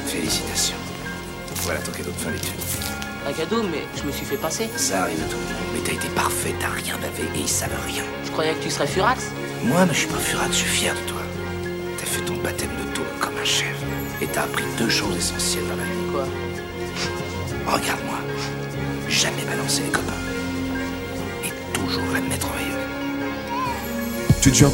Félicitations. Voilà ton cadeau de fin d'études. Un cadeau, mais je me suis fait passer. Ça arrive à tout le monde, mais t'as été parfait, t'as rien bavé et ils savent rien. Je croyais que tu serais furax. Moi, je suis pas furax, je suis fier de toi. T'as fait ton baptême de taupe comme un chef. Et t'as appris 2 choses essentielles dans la vie. Quoi? Regarde-moi. Jamais balancer les copains. Et toujours admettre en rayeux. Tu deviens